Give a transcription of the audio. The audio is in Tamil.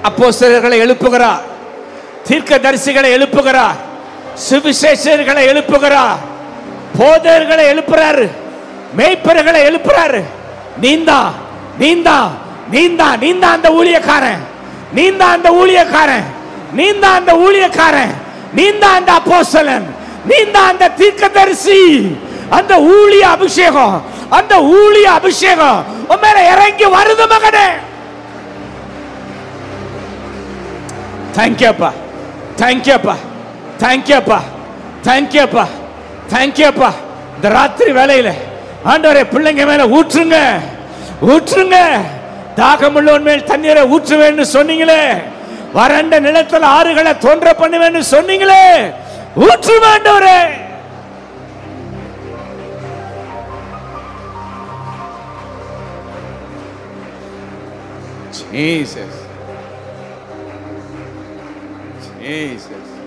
அப்போஸ்தலர்களை எழுப்புகிறார், தீர்க்கதரிசிகளை எழுப்புகிறார், சுவிசேஷர்களை எழுப்புகிறார், போதகர்களை எழுப்புறாரு, மேய்ப்பர்களை எழுப்புறாரு. நீந்தா நீந்தா நீந்தா நீந்தா அந்த ஊழியக்காரன், நீந்தா அந்த ஊழியக்காரன், நீந்தா அந்த ஊழியக்காரன், நீந்தா அந்த அப்போஸ்தலன், நீந்தா அந்த தீர்க்கதரிசி. அந்த ஊழிய அபிஷேகம், அந்த ஊழிய அபிஷேகம் உன் மேல இறங்கி வருது மகனே. தேங்க்யூப்பா, தேங்க்யூப்பா, தேங்க்யூப்பா, தேங்க்யூப்பா, தேங்க்யூப்பா. இந்த ராத்திரி வேளையில ஆண்டவரே பிள்ளைங்க மேல ஊற்றுங்க, ஊற்றுங்க. தாகமுள்ளவன் மேல் தண்ணீரை ஊற்றுவேன்னு சொன்னீங்களே, வறண்ட நிலத்தில் ஆறுகளை தோன்ற பண்ணுவேன்னு சொன்னீங்களே, ஊற்று ஆண்டவரே. Jesus, Jesus.